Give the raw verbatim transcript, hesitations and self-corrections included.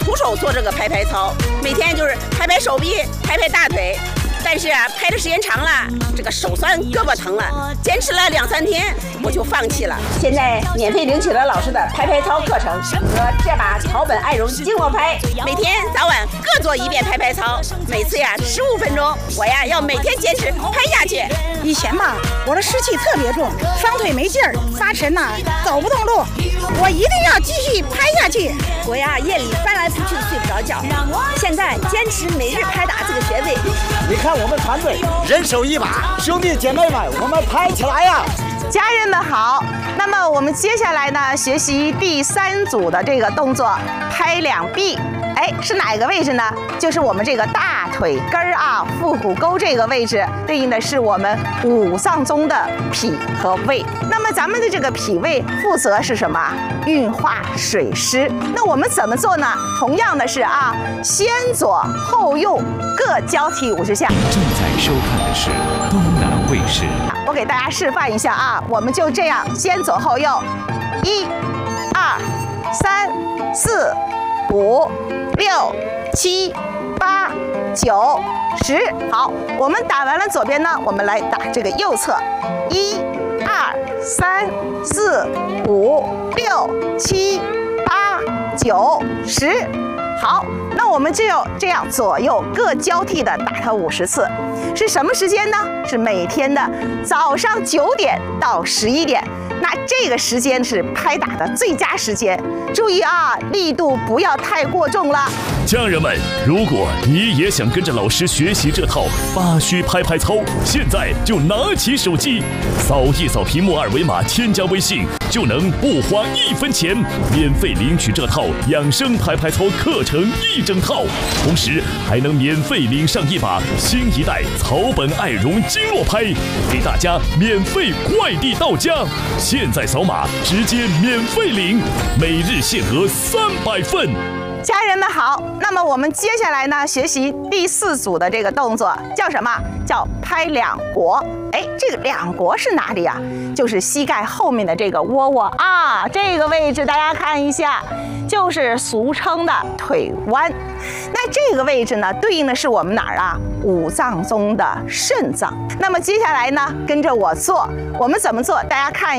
徒手做这个拍拍操，每天就是拍拍手臂，拍拍大腿。但是啊，拍的时间长了，这个手酸胳膊疼了，坚持了两三天，我就放弃了。现在免费领取了老师的拍拍操课程和这把草本爱绒经络拍，每天早晚各做一遍拍拍操，每次呀十五分钟，我呀要每天坚持拍下去。 以前吧，我的湿气特别重，双腿没劲儿，发沉呐、啊，走不动路，我一定要继续拍下去。 我呀夜里翻来覆去的睡不着觉，现在坚持每日拍打这个穴位。 你看我们团队人手一把，兄弟姐妹们，我们拍起来呀！ 家人们好，那么我们接下来呢，学习第三组的这个动作，拍两臂。哎，是哪个位置呢？就是我们这个大腿根儿啊，腹股沟这个位置，对应的是我们五脏中的脾和胃。那么咱们的这个脾胃负责是什么？运化水湿。那我们怎么做呢？同样的是啊，先左后右各交替五十下。 正在收看的是东南卫视。 我给大家示范一下啊，我们就这样先左后右，一、二、三、四、五、六、七、八、九、十。好，我们打完了左边呢，我们来打这个右侧，一、二、三、四、五、六、七、八、九、十。好，那我们就这样左右各交替的打它五十次，是什么时间呢？是每天的早上九点到十一点。那这个时间是拍打的最佳时间，注意啊，力度不要太过重了。 家人们，如果你也想跟着老师学习这套八虚拍拍操，现在就拿起手机，扫一扫屏幕二维码，添加微信，就能不花一分钱，免费领取这套养生拍拍操课程一整套，同时还能免费领上一把新一代草本爱绒经络拍，给大家免费快递到家。现在扫码直接免费领，每日限额三百份。 家人们好，那么我们接下来呢，学习第四组的这个动作叫什么？叫拍两国。哎，这个两国是哪里啊？就是膝盖后面的这个窝窝啊，这个位置大家看一下，就是俗称的腿弯。那这个位置呢，对应的是我们哪儿啊？五脏中的肾脏。那么接下来呢，跟着我做，我们怎么做？大家看。